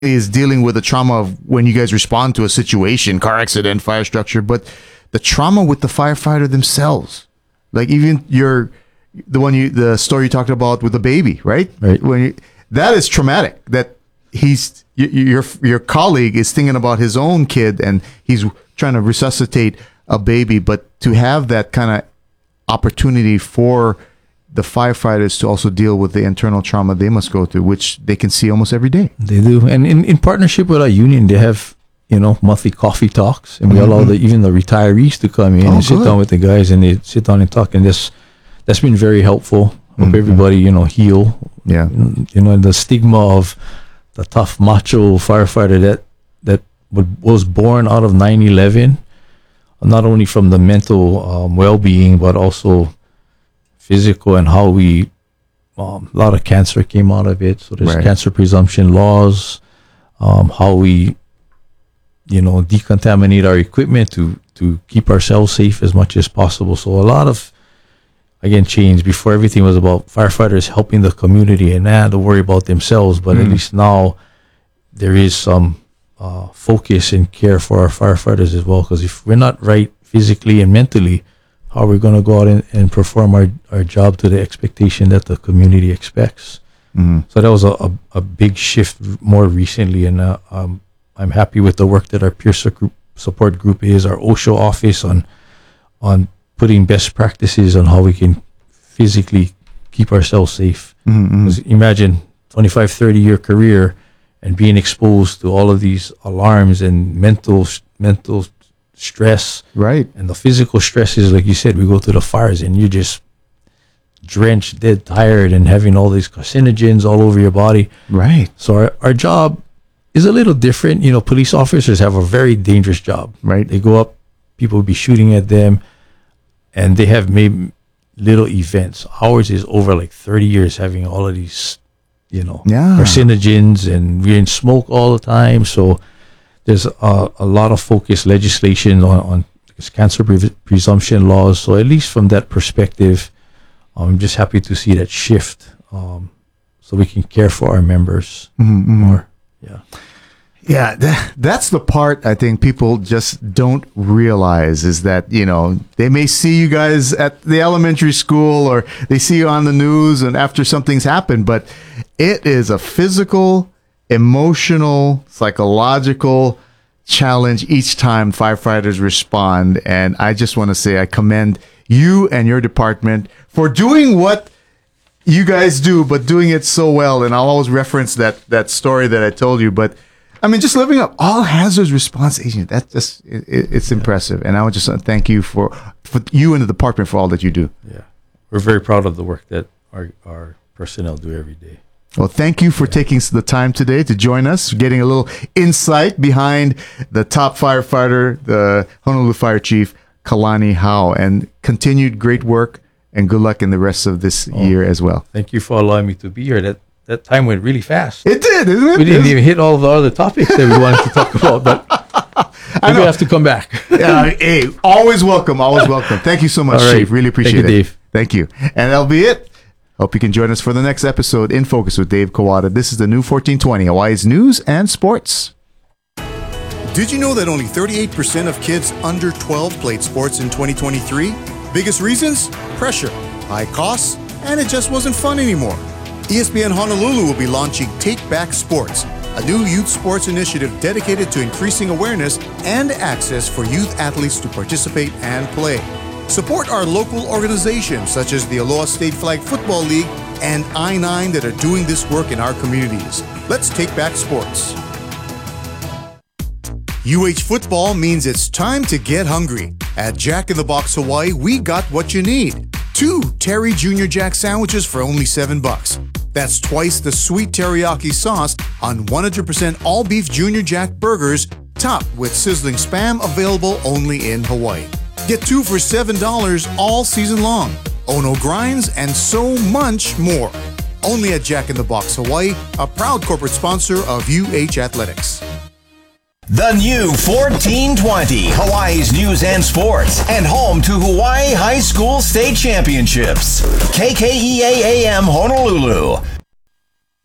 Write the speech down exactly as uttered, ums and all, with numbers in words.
is dealing with the trauma of when you guys respond to a situation, car accident, fire structure, but the trauma with the firefighter themselves. Like even your, the one you, the story you talked about with the baby, right? Right. When you, that is traumatic. That he's y- your your colleague is thinking about his own kid and he's trying to resuscitate a baby, but to have that kind of opportunity for the firefighters to also deal with the internal trauma they must go through, which they can see almost every day. They do. And in, in partnership with our union, they have, you know, monthly coffee talks, and we Mm-hmm. allow the, even the retirees to come in Oh, and sit good. down with the guys, and they sit down and talk. And this, that's been very helpful. Hope Mhm. everybody, you know, heal. Yeah. You know, the stigma of the tough macho firefighter that, that would- was born out of nine eleven, not only from the mental um, well-being, but also physical, and how we, um, a lot of cancer came out of it. So there's Right. cancer presumption laws, um, how we, you know, decontaminate our equipment to, to keep ourselves safe as much as possible. So a lot of, again, change. Before, everything was about firefighters helping the community and not to worry about themselves. But at Mm. least now there is some uh, focus and care for our firefighters as well. Because if we're not right physically and mentally, how are we going to go out and, and perform our, our job to the expectation that the community expects? Mhm. So that was a, a, a big shift more recently. And uh, um, I'm happy with the work that our peer su- group, support group is, our OSHA office, on on putting best practices on how we can physically keep ourselves safe. Mhm, mhm. 'Cause imagine twenty-five, thirty year career and being exposed to all of these alarms and mental mental stress, Right. and the physical stresses. Like you said, we go to the fires and you're just drenched, dead tired, and having all these carcinogens all over your body. Right. So our, our job is a little different. You know, police officers have a very dangerous job. Right. They go up, people will be shooting at them, and they have maybe little events. Ours is over like thirty years having all of these, you know, Yeah. carcinogens, and we're in smoke all the time. So there's a, a lot of focus legislation on, on cancer pre- presumption laws. So at least from that perspective, I'm just happy to see that shift, um, so we can care for our members Mhm, mhm. more. Yeah. Yeah, that, that's the part I think people just don't realize is that, you know, they may see you guys at the elementary school or they see you on the news and after something's happened, but it is a physical, emotional, psychological challenge each time firefighters respond. And I just want to say I commend you and your department for doing what you guys do, but doing it so well. And I'll always reference that that story that I told you. But I mean, just living up all hazards response agent. That's just it, it- it's impressive. And I would just uh, thank you for for you and the department for all that you do. Yeah. We're very proud of the work that our, our personnel do every day. Well, thank you for taking s- the time today to join us, getting a little insight behind the top firefighter, the Honolulu Fire Chief, Kalani Howe, and continued great work and good luck in the rest of this year as well. Thank you for allowing me to be here. That that time went really fast. It did, isn't it? We didn't It's- even hit all the other topics that we wanted to talk about, but we're gonna have to come back. Yeah, hey, always welcome, always welcome. Thank you so much, All right. Chief. Really appreciate Thank you, it. Dave. Thank you. And that'll be it. Hope you can join us for the next episode in Focus with Dave Kawada. This is the new fourteen twenty, Hawaii's news and sports. Did you know that only thirty-eight percent of kids under twelve played sports in twenty twenty-three? Biggest reasons? Pressure, high costs, and it just wasn't fun anymore. E S P N Honolulu will be launching Take Back Sports, a new youth sports initiative dedicated to increasing awareness and access for youth athletes to participate and play. Support our local organizations such as the Aloha State Flag Football League and I nine that are doing this work in our communities. Let's take back sports. U H football means it's time to get hungry. At Jack in the Box Hawaii, we got what you need. Two Terry Junior Jack sandwiches for only seven bucks. That's twice the sweet teriyaki sauce on one hundred percent all beef Junior Jack burgers, topped with sizzling spam, available only in Hawaii. Get two for seven dollars all season long. Ono grinds and so much more. Only at Jack in the Box Hawaii, a proud corporate sponsor of U H Athletics. The new fourteen twenty, Hawaii's news and sports, and home to Hawaii High School State Championships. K K E A A M Honolulu.